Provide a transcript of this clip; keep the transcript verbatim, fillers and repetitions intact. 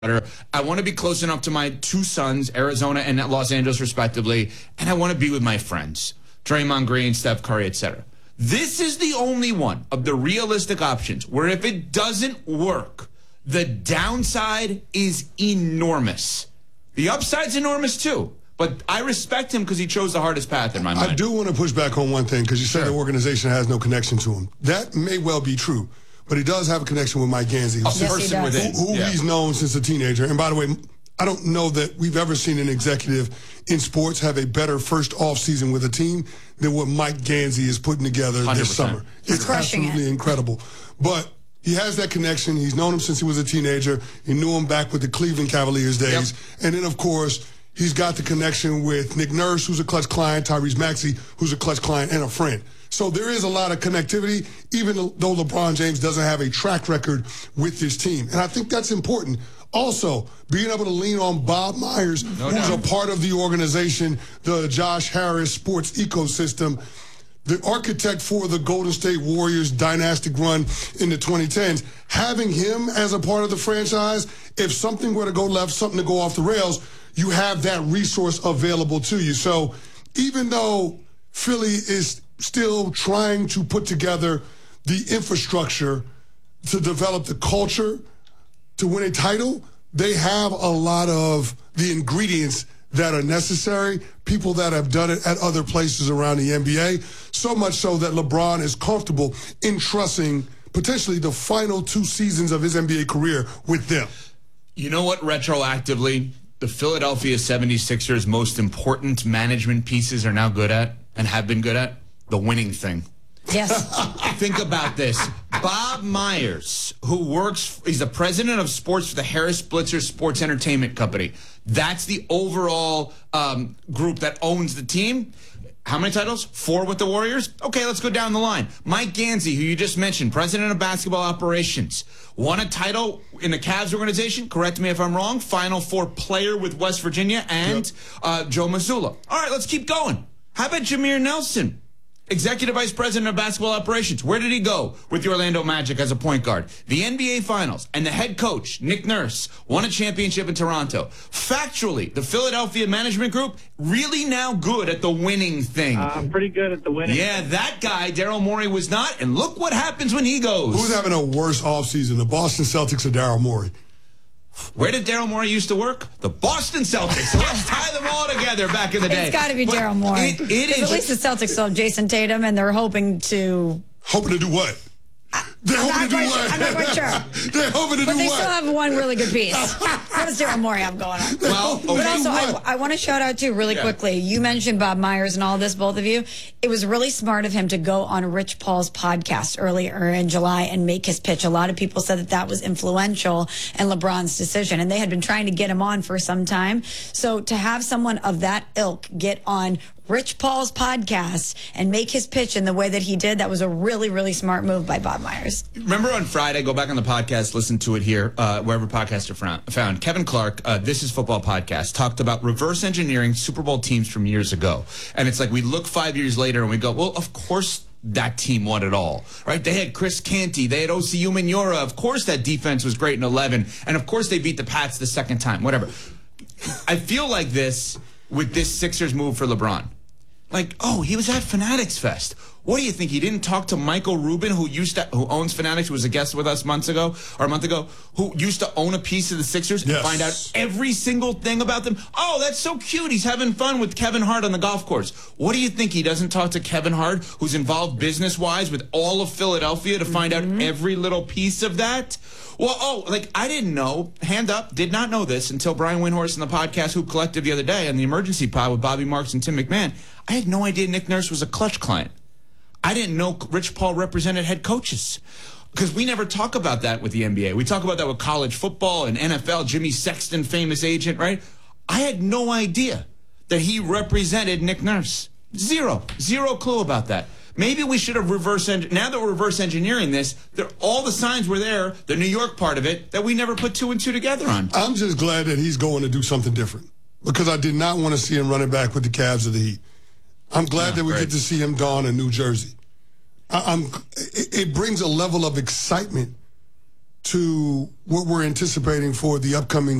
I want to be close enough to my two sons, Arizona and Los Angeles, respectively, and I want to be with my friends, Draymond Green, Steph Curry, et cetera. This is the only one of the realistic options where if it doesn't work, the downside is enormous. The upside's enormous, too. But I respect him because he chose the hardest path in my mind. I do want to push back on one thing because you said Sure. the organization has no connection to him. That may well be true. But he does have a connection with Mike Gansey, A who's- person within. who, who Yeah. he's known since a teenager. And by the way, I don't know that we've ever seen an executive in sports have a better first offseason with a team than what Mike Gansey is putting together one hundred this percent. summer. It's crushing absolutely it. incredible. But he has that connection. He's known him since he was a teenager. He knew him back with the Cleveland Cavaliers days. Yep. And then, of course, he's got the connection with Nick Nurse, who's a clutch client, Tyrese Maxey, who's a clutch client, and a friend. So there is a lot of connectivity, even though LeBron James doesn't have a track record with this team. And I think that's important. Also, being able to lean on Bob Myers, No who's doubt. a part of the organization, the Josh Harris sports ecosystem, the architect for the Golden State Warriors dynastic run in the twenty tens, having him as a part of the franchise, if something were to go left, something to go off the rails, you have that resource available to you. So even though Philly is still trying to put together the infrastructure to develop the culture to win a title, they have a lot of the ingredients that are necessary, people that have done it at other places around the N B A, so much so that LeBron is comfortable entrusting potentially the final two seasons of his N B A career with them. You know what, retroactively, the Philadelphia seventy-sixers' most important management pieces are now good at and have been good at? The winning thing. Yes. Think about this. Bob Myers, who works, he's the president of sports for the Harris Blitzer Sports Entertainment Company. That's the overall um, group that owns the team. How many titles? Four with the Warriors? Okay, let's go down the line. Mike Gansey, who you just mentioned, president of basketball operations, won a title in the Cavs organization. Correct me if I'm wrong. Final Four player with West Virginia and Yep. uh, Joe Mazzulla. All right, let's keep going. How about Jameer Nelson? Executive Vice President of Basketball Operations. Where did he go with the Orlando Magic as a point guard? The N B A Finals. And the head coach, Nick Nurse, won a championship in Toronto. Factually, the Philadelphia management group really now good at the winning thing. Uh, I'm pretty good at the winning. Yeah, that guy, Daryl Morey, was not. And look what happens when he goes. Who's having a worse offseason, the Boston Celtics or Daryl Morey? Where did Daryl Morey used to work? The Boston Celtics. So let's tie them all together back in the day. It's got to be But Daryl Morey. It, it Because is. at least the Celtics still have Jason Tatum, and they're hoping to. Hoping to do what? They're I'm hoping not to do quite what? sure. I'm not quite sure. They're hoping to But do they what? still have one really good piece. What does Daryl Morey have going on? Well, okay. But also, I, what? I want to shout out, too, really Yeah. quickly. You mentioned Bob Myers and all this, both of you. It was really smart of him to go on Rich Paul's podcast earlier in July and make his pitch. A lot of people said that that was influential in LeBron's decision, and they had been trying to get him on for some time. So to have someone of that ilk get on Rich Paul's podcast and make his pitch in the way that he did, that was a really, really smart move by Bob Myers. Remember on Friday, go back on the podcast, listen to it here, uh, wherever podcasts are found. Kevin Clark, uh, This Is Football podcast, talked about reverse engineering Super Bowl teams from years ago. And it's like we look five years later and we go, well, of course that team won it all, right? They had Chris Canty, they had O C Umenyiora. Of course that defense was great in eleven. And of course they beat the Pats the second time, whatever. I feel like this with this Sixers move for LeBron. Like, oh, he was at Fanatics Fest. What do you think? He didn't talk to Michael Rubin, who used to, who owns Fanatics, who was a guest with us months ago or a month ago, who used to own a piece of the Sixers and Yes. find out every single thing about them. Oh, that's so cute. He's having fun with Kevin Hart on the golf course. What do you think? He doesn't talk to Kevin Hart, who's involved business-wise with all of Philadelphia to find Mm-hmm. out every little piece of that? Well, oh, like, I didn't know, hand up, did not know this until Brian Windhorst in the podcast Hoop Collective the other day on the Emergency Pod with Bobby Marks and Tim McMahon. I had no idea Nick Nurse was a clutch client. I didn't know Rich Paul represented head coaches. Because we never talk about that with the N B A. We talk about that with college football and N F L. Jimmy Sexton, famous agent, right? I had no idea that he represented Nick Nurse. Zero. Zero clue about that. Maybe we should have reverse engineered. Now that we're reverse engineering this, there, all the signs were there, the New York part of it, that we never put two and two together on. I'm just glad that he's going to do something different because I did not want to see him running back with the Cavs of the Heat. I'm glad Yeah, that we great. get to see him don in New Jersey. I, I'm, it, it brings a level of excitement to what we're anticipating for the upcoming